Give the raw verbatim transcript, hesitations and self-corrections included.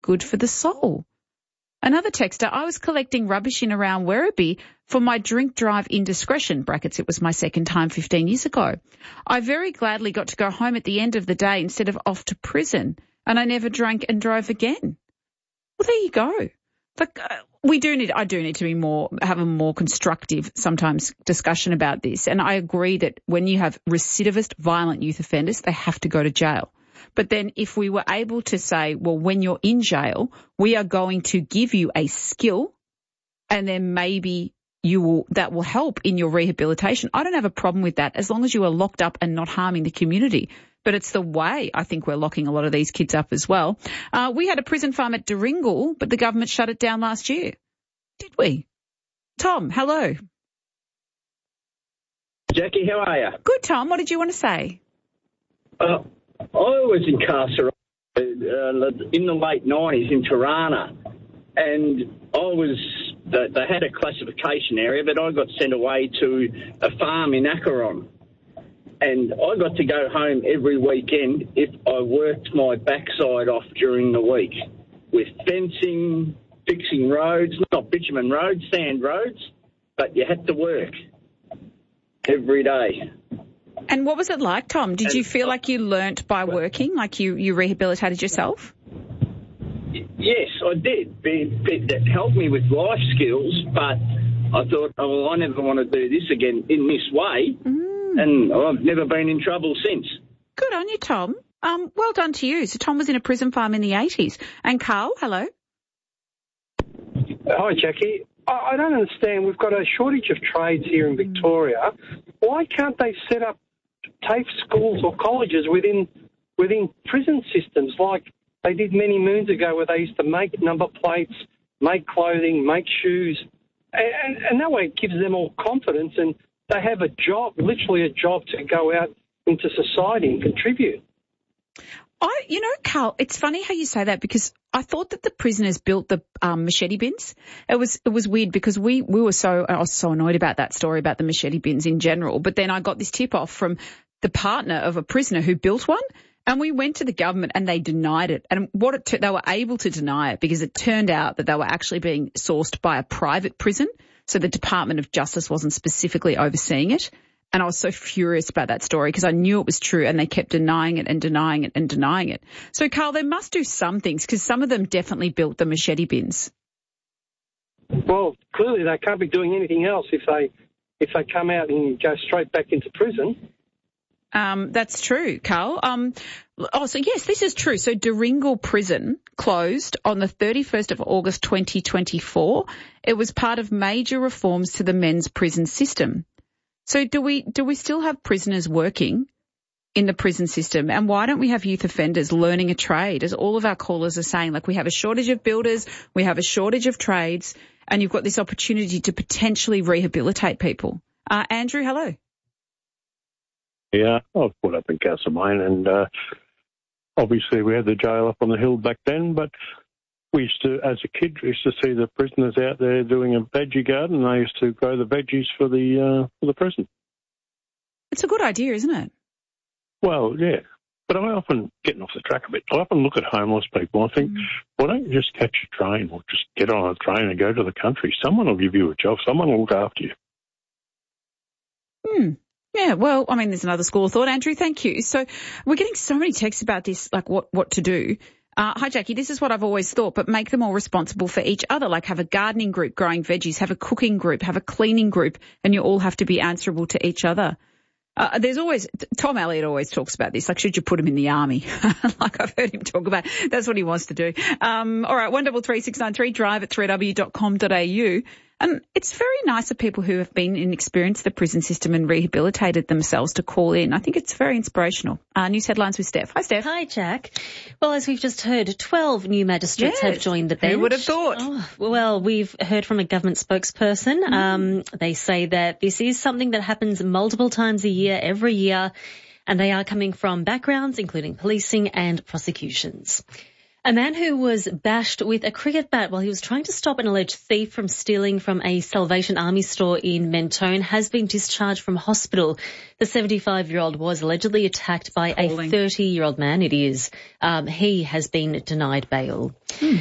good for the soul. Another texter, I was collecting rubbish in around Werribee for my drink drive indiscretion, brackets it was my second time fifteen years ago. I very gladly got to go home at the end of the day instead of off to prison, and I never drank and drove again. Well, there you go. Like, uh, we do need, I do need to be more, have a more constructive sometimes discussion about this. And I agree that when you have recidivist violent youth offenders, they have to go to jail. But then if we were able to say, well, when you're in jail, we are going to give you a skill and then maybe you will, that will help in your rehabilitation. I don't have a problem with that as long as you are locked up and not harming the community. But it's the way I think we're locking a lot of these kids up as well. Uh, we had a prison farm at Duringal, but the government shut it down last year. Did we? Tom, hello. Jackie, how are you? Good, Tom. What did you want to say? Uh, I was incarcerated uh, in the late nineties in Tirana, and I was, they had a classification area, but I got sent away to a farm in Acheron. And I got to go home every weekend if I worked my backside off during the week with fencing, fixing roads, not bitumen roads, sand roads, but you had to work every day. And what was it like, Tom? Did and you feel like you learnt by working, like you, you rehabilitated yourself? Yes, I did. It, it helped me with life skills, but I thought, oh, well, I never want to do this again in this way. Mm. And I've never been in trouble since. Good on you, Tom. Um, well done to you. So Tom was in a prison farm in the eighties. And Carl, hello. Hi, Jackie. I, I don't understand. We've got a shortage of trades here in Victoria. Why can't they set up TAFE schools or colleges within within prison systems like they did many moons ago where they used to make number plates, make clothing, make shoes, and, and, and that way it gives them all confidence and they have a job, literally a job to go out into society and contribute. I, you know, Carl, it's funny how you say that because I thought that the prisoners built the um, machete bins. It was it was weird because we, we were so, I was so annoyed about that story about the machete bins in general. But then I got this tip off from the partner of a prisoner who built one. And we went to the government and they denied it. And what it t- they were able to deny it because it turned out that they were actually being sourced by a private prison. So the Department of Justice wasn't specifically overseeing it. And I was so furious about that story because I knew it was true and they kept denying it and denying it and denying it. So, Carl, they must do some things because some of them definitely built the machete bins. Well, clearly they can't be doing anything else if they if they come out and go straight back into prison. Um, that's true, Carl. Um, oh, so yes, this is true. So Duringal Prison closed on the thirty-first of August twenty twenty-four. It was part of major reforms to the men's prison system. So do we do we still have prisoners working in the prison system? And why don't we have youth offenders learning a trade? As all of our callers are saying, like we have a shortage of builders, we have a shortage of trades, and you've got this opportunity to potentially rehabilitate people. Uh, Andrew, hello. Yeah, I was brought up in Castlemaine, and uh, obviously we had the jail up on the hill back then, but we used to, as a kid, we used to see the prisoners out there doing a veggie garden. They used to grow the veggies for the uh, for the prison. It's a good idea, isn't it? Well, yeah. But I often, getting off the track a bit, I often look at homeless people and I think, mm. why don't you just catch a train or just get on a train and go to the country? Someone will give you a job. Someone will look after you. Hmm. Yeah, well, I mean, there's another school of thought. Andrew, thank you. So we're getting so many texts about this, like what, what to do. Uh, hi, Jackie, this is what I've always thought, but make them all responsible for each other. Like have a gardening group growing veggies, have a cooking group, have a cleaning group, and you all have to be answerable to each other. Uh, there's always, Tom Elliott always talks about this, like should you put him in the army? Like I've heard him talk about, that's what he wants to do. Um, all right, one double three six nine three, drive at three w dot com dot a u. And it's very nice of people who have been and experienced the prison system and rehabilitated themselves to call in. I think it's very inspirational. Uh, news headlines with Steph. Hi, Steph. Hi, Jack. Well, as we've just heard, twelve new magistrates yes. have joined the bench. Who would have thought? Oh, well, we've heard from a government spokesperson. Mm. Um, they say that this is something that happens multiple times a year, every year, and they are coming from backgrounds including policing and prosecutions. A man who was bashed with a cricket bat while he was trying to stop an alleged thief from stealing from a Salvation Army store in Mentone has been discharged from hospital. The seventy-five-year-old was allegedly attacked by a thirty-year-old man. It is. Um, he has been denied bail. Hmm.